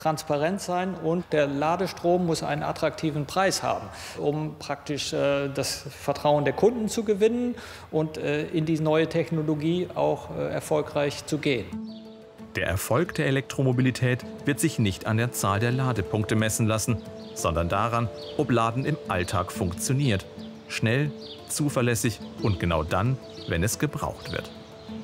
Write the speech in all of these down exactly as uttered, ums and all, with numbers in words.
transparent sein und der Ladestrom muss einen attraktiven Preis haben, um praktisch äh, das Vertrauen der Kunden zu gewinnen und äh, in die neue Technologie auch äh, erfolgreich zu gehen. Der Erfolg der Elektromobilität wird sich nicht an der Zahl der Ladepunkte messen lassen, sondern daran, ob Laden im Alltag funktioniert. Schnell, zuverlässig und genau dann, wenn es gebraucht wird.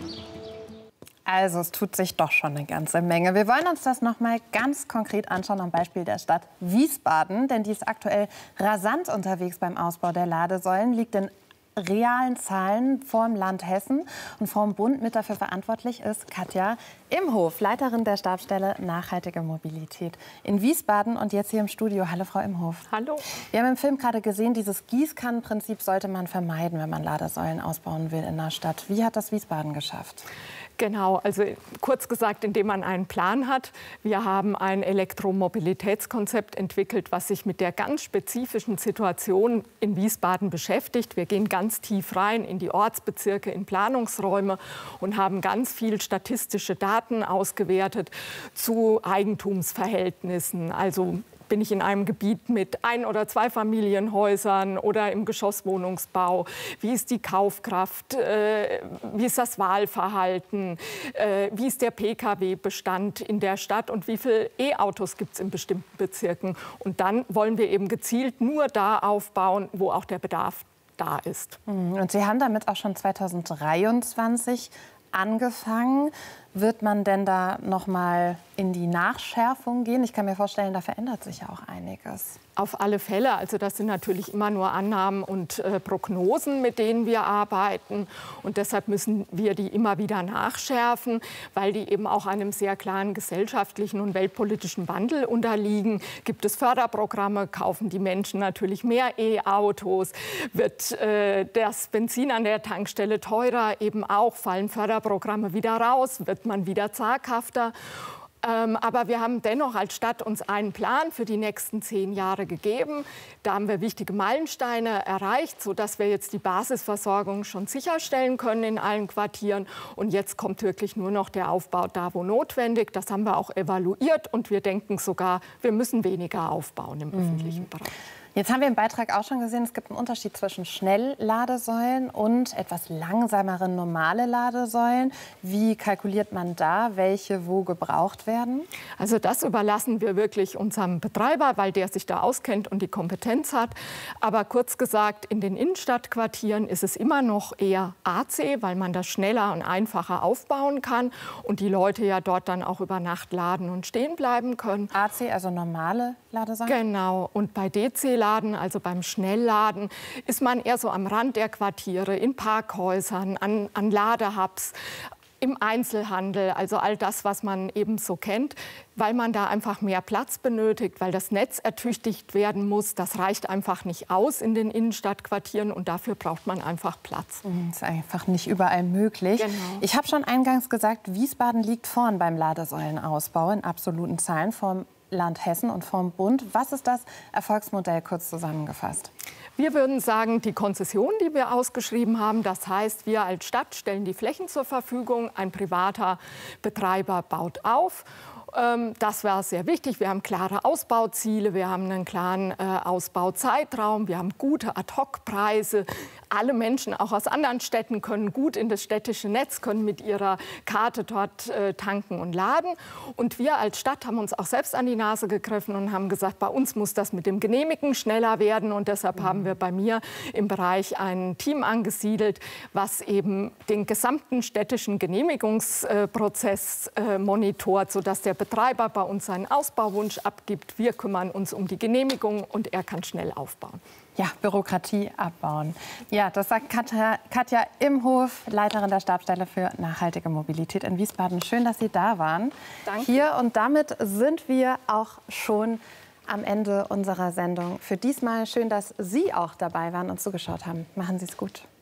Also es tut sich doch schon eine ganze Menge. Wir wollen uns das noch mal ganz konkret anschauen am Beispiel der Stadt Wiesbaden. Denn die ist aktuell rasant unterwegs beim Ausbau der Ladesäulen, liegt in realen Zahlen vorm Land Hessen. Und vorm Bund mit dafür verantwortlich ist Katja Imhof, Leiterin der Stabsstelle Nachhaltige Mobilität in Wiesbaden und jetzt hier im Studio. Hallo Frau Imhof. Hallo. Wir haben im Film gerade gesehen, dieses Gießkannenprinzip sollte man vermeiden, wenn man Ladesäulen ausbauen will in der Stadt. Wie hat das Wiesbaden geschafft? Genau, also kurz gesagt, indem man einen Plan hat. Wir haben ein Elektromobilitätskonzept entwickelt, was sich mit der ganz spezifischen Situation in Wiesbaden beschäftigt. Wir gehen ganz tief rein in die Ortsbezirke, in Planungsräume und haben ganz viel statistische Daten ausgewertet zu Eigentumsverhältnissen. Also bin ich in einem Gebiet mit ein- oder zwei Familienhäusern oder im Geschosswohnungsbau? Wie ist die Kaufkraft? Äh, wie ist das Wahlverhalten? Äh, wie ist der Pkw-Bestand in der Stadt? Und wie viele E-Autos gibt es in bestimmten Bezirken? Und dann wollen wir eben gezielt nur da aufbauen, wo auch der Bedarf da ist. Und Sie haben damit auch schon zweitausenddreiundzwanzig angefangen. Wird man denn da noch mal in die Nachschärfung gehen? Ich kann mir vorstellen, da verändert sich ja auch einiges. Auf alle Fälle. Also das sind natürlich immer nur Annahmen und äh, Prognosen, mit denen wir arbeiten. Und deshalb müssen wir die immer wieder nachschärfen, weil die eben auch einem sehr klaren gesellschaftlichen und weltpolitischen Wandel unterliegen. Gibt es Förderprogramme, kaufen die Menschen natürlich mehr E-Autos, wird äh, das Benzin an der Tankstelle teurer, eben auch fallen Förderprogramme wieder raus, wird man wieder zaghafter. Ähm, aber wir haben dennoch als Stadt uns einen Plan für die nächsten zehn Jahre gegeben. Da haben wir wichtige Meilensteine erreicht, sodass wir jetzt die Basisversorgung schon sicherstellen können in allen Quartieren. Und jetzt kommt wirklich nur noch der Aufbau da, wo notwendig. Das haben wir auch evaluiert und wir denken sogar, wir müssen weniger aufbauen im mhm. öffentlichen Bereich. Jetzt haben wir im Beitrag auch schon gesehen, es gibt einen Unterschied zwischen Schnellladesäulen und etwas langsameren normale Ladesäulen. Wie kalkuliert man da, welche wo gebraucht werden? Also das überlassen wir wirklich unserem Betreiber, weil der sich da auskennt und die Kompetenz hat. Aber kurz gesagt, in den Innenstadtquartieren ist es immer noch eher A C, weil man das schneller und einfacher aufbauen kann und die Leute ja dort dann auch über Nacht laden und stehen bleiben können. A C, also normale Ladesäulen? Genau. Und bei D C also beim Schnellladen, ist man eher so am Rand der Quartiere, in Parkhäusern, an, an Ladehubs, im Einzelhandel, also all das, was man eben so kennt, weil man da einfach mehr Platz benötigt, weil das Netz ertüchtigt werden muss. Das reicht einfach nicht aus in den Innenstadtquartieren und dafür braucht man einfach Platz. Das ist einfach nicht überall möglich. Genau. Ich habe schon eingangs gesagt, Wiesbaden liegt vorn beim Ladesäulenausbau in absoluten Zahlen vom Land Hessen und vom Bund. Was ist das Erfolgsmodell, kurz zusammengefasst? Wir würden sagen, die Konzession, die wir ausgeschrieben haben, das heißt, wir als Stadt stellen die Flächen zur Verfügung, ein privater Betreiber baut auf. Das war sehr wichtig. Wir haben klare Ausbauziele, wir haben einen klaren äh, Ausbauzeitraum, wir haben gute Ad-Hoc-Preise. Alle Menschen, auch aus anderen Städten, können gut in das städtische Netz, können mit ihrer Karte dort äh, tanken und laden. Und wir als Stadt haben uns auch selbst an die Nase gegriffen und haben gesagt, bei uns muss das mit dem Genehmigen schneller werden. Und deshalb mhm. haben wir bei mir im Bereich ein Team angesiedelt, was eben den gesamten städtischen Genehmigungsprozess äh, monitort, sodass der Betreiber bei uns seinen Ausbauwunsch abgibt. Wir kümmern uns um die Genehmigung und er kann schnell aufbauen. Ja, Bürokratie abbauen. Ja, das sagt Katja, Katja Imhof, Leiterin der Stabsstelle für nachhaltige Mobilität in Wiesbaden. Schön, dass Sie da waren. Danke. Hier und damit sind wir auch schon am Ende unserer Sendung für diesmal. Schön, dass Sie auch dabei waren und zugeschaut haben. Machen Sie es gut.